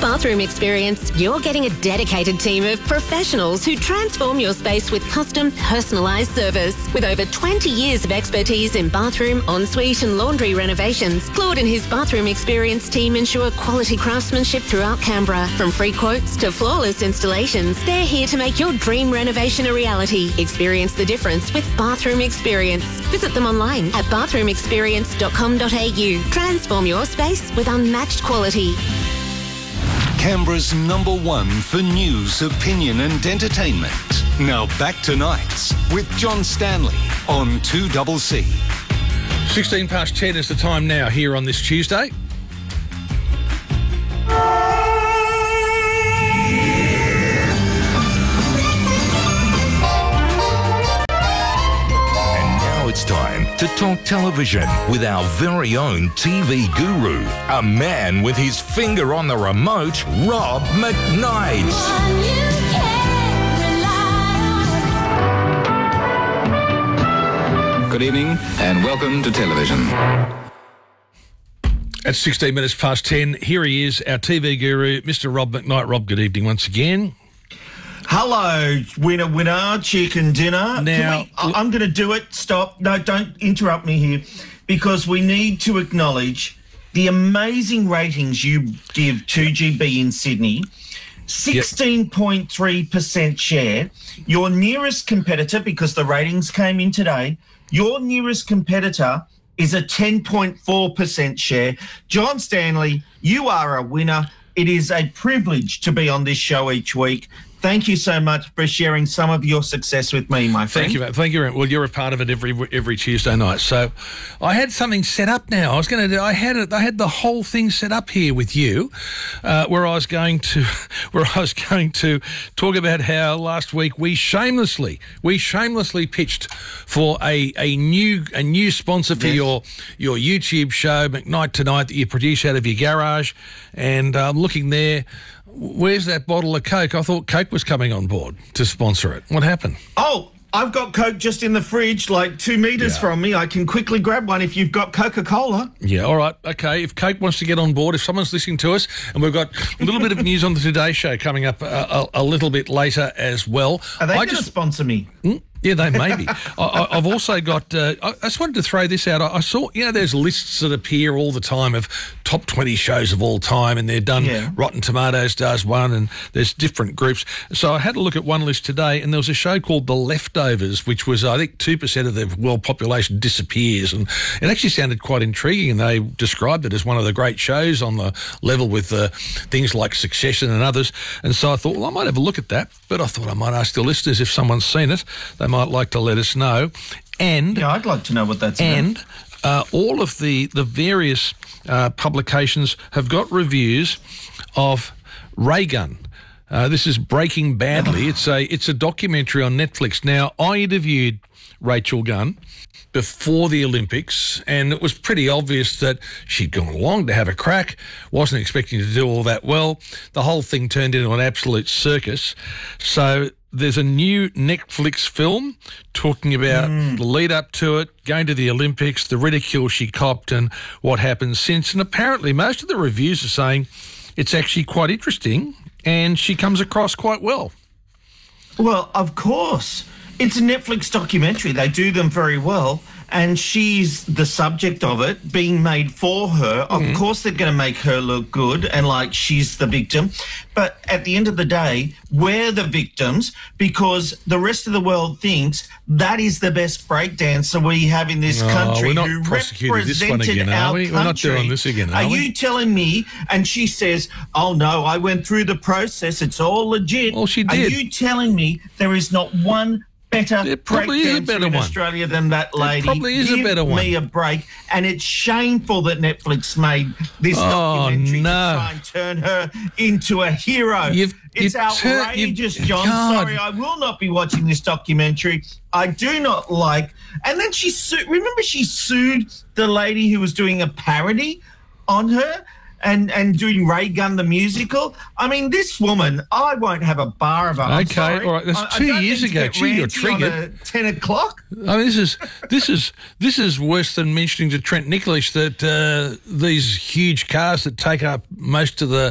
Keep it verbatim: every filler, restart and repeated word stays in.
Bathroom Experience, you're getting a dedicated team of professionals who transform your space with custom, personalised service. With over twenty years of expertise in bathroom, ensuite and laundry renovations, Claude and his Bathroom Experience team ensure quality craftsmanship throughout Canberra. From free quotes to flawless installations, they're here to make your dream renovation a reality. Experience the difference with Bathroom Experience. Visit them online at bathroom experience dot com dot a u. Transform your space with unmatched quality. Canberra's number one for news, opinion and entertainment. Now back to Nights with John Stanley on two C C. sixteen past ten is the time now here on this Tuesday. It's time to talk television with our very own T V guru, a man with his finger on the remote, Rob McKnight. Good evening and welcome to television. At sixteen minutes past ten, here he is, our T V guru, Mister Rob McKnight. Rob, good evening once again. Hello, winner, winner, chicken dinner. Now, we, I, I'm going to do it. Stop. No, don't interrupt me here, because we need to acknowledge the amazing ratings you give two G B in Sydney. sixteen point three percent share. Your nearest competitor, because the ratings came in today, your nearest competitor is a ten point four percent share. John Stanley, you are a winner. It is a privilege to be on this show each week. Thank you so much for sharing some of your success with me, my friend. Thank you, mate. Thank you. Well, you're a part of it every every Tuesday night. So, I had something set up now. I was going to. I had it. I had the whole thing set up here with you, uh, where I was going to, where I was going to talk about how last week we shamelessly, we shamelessly pitched for a a new a new sponsor for yes. your your YouTube show, McKnight Tonight, that you produce out of your garage, and I'm um, looking there. Where's that bottle of Coke? I thought Coke was coming on board to sponsor it. What happened? Oh, I've got Coke just in the fridge, like two metres yeah. from me. I can quickly grab one if you've got Coca-Cola. Yeah, all right. Okay, if Coke wants to get on board, if someone's listening to us, and we've got a little bit of news on the Today Show coming up a, a, a little bit later as well. Are they going to sponsor me? Hmm? Yeah, they may be. I, I've also got, uh, I just wanted to throw this out. I, I saw, you know, there's lists that appear all the time of top twenty shows of all time, and they're done, yeah. Rotten Tomatoes does one, and there's different groups. So I had a look at one list today, and there was a show called The Leftovers, which was, I think, two percent of the world population disappears, and it actually sounded quite intriguing, and they described it as one of the great shows on the level with uh, things like Succession and others. And so I thought, well, I might have a look at that, but I thought I might ask the listeners if someone's seen it. They might like to let us know. And yeah, I'd like to know what that's and, about. And uh, all of the, the various uh, publications have got reviews of Ray Gun. Uh, this is Breaking Badly. It's a it's a documentary on Netflix. Now, I interviewed Rachel Gunn before the Olympics, and it was pretty obvious that she'd gone along to have a crack, wasn't expecting to do all that well. The whole thing turned into an absolute circus. So there's a new Netflix film talking about mm. the lead up to it, going to the Olympics, the ridicule she copped and what happened since. And apparently most of the reviews are saying it's actually quite interesting and she comes across quite well. Well, of course. It's a Netflix documentary. They do them very well. And she's the subject of it, being made for her. Of mm. course they're going to make her look good and like she's the victim. But at the end of the day, we're the victims because the rest of the world thinks that is the best breakdancer we have in this oh, country. We're not who prosecuting this one again, are we? Country. We're not doing this again, are, are we? Are you telling me? And she says, oh, no, I went through the process. It's all legit. Well, she did. Are you telling me there is not one better it probably is a better in one. Australia than that lady? It probably is Give a better one. me a break. And it's shameful that Netflix made this oh, documentary no. to try and turn her into a hero. You've, it's you've outrageous, tur- John. God. Sorry, I will not be watching this documentary. I do not like... And then she sued... Remember she sued the lady who was doing a parody on her? And and doing Ray Gun the musical. I mean, this woman, I won't have a bar of her. I'm okay, sorry. all right. That's I, two I years ago. Gee, you're triggered. Ten o'clock. I mean, this is this is this is worse than mentioning to Trent Nicholas that uh, these huge cars that take up most of the